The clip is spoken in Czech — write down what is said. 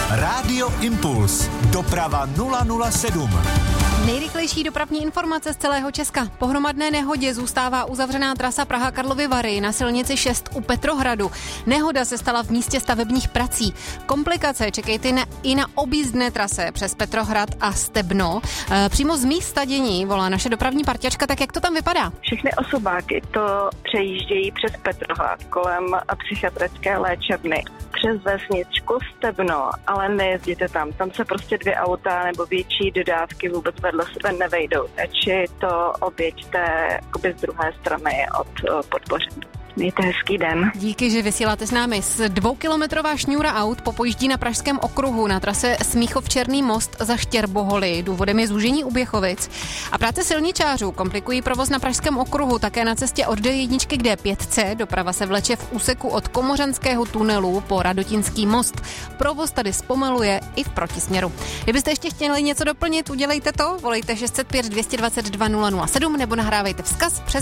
Rádio Impuls. Doprava 007. Nejrychlejší dopravní informace z celého Česka. Po hromadné nehodě zůstává uzavřená trasa Praha-Karlovy Vary na silnici 6 u Petrohradu. Nehoda se stala v místě stavebních prací. Komplikace čekejte i na objízdné trase přes Petrohrad a Stebno. Přímo z místa dění volá naše dopravní parťačka, tak jak to tam vypadá? Všechny osobáky to přejíždějí přes Petrohrad kolem psychiatrické léčebny. Přes vesničku Stebno, ale nejezděte tam. Tam se prostě 2 auta nebo větší dodávky vůbec vedle sebe nevejdou. Takže to objeďte jakoby z druhé strany od podpoření. Mějte hezký den. Díky, že vysíláte s námi. 2kilometrová šňůra aut popojíždí na Pražském okruhu na trase Smíchov-Černý Most za Štěrboholy. Důvodem je zúžení u Běchovic. A práce silničářů komplikují provoz na Pražském okruhu, také na cestě od D1 k D5. Doprava se vleče v úseku od Komořanského tunelu po Radotinský most. Provoz tady zpomaluje i v protisměru. Kdybyste ještě chtěli něco doplnit, udělejte to. Volejte 605 222 007 nebo nahrávejte vzkaz přes